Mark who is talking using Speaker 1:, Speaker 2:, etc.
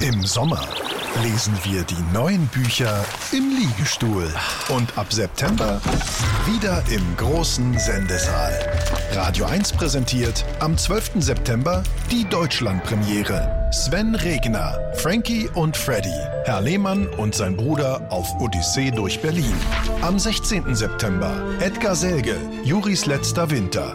Speaker 1: Im Sommer lesen wir die neuen Bücher im Liegestuhl. Und ab September wieder im großen Sendesaal. Radio 1 präsentiert am 12. September die Deutschlandpremiere. Sven Regner, Frankie und Freddy, Herr Lehmann und sein Bruder auf Odyssee durch Berlin. Am 16. September Edgar Selge, Juris letzter Winter.